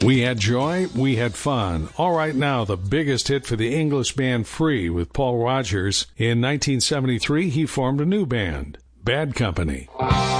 We had joy, we had fun. All right, now the biggest hit for the English band Free with Paul Rogers. In 1973, he formed a new band, Bad Company.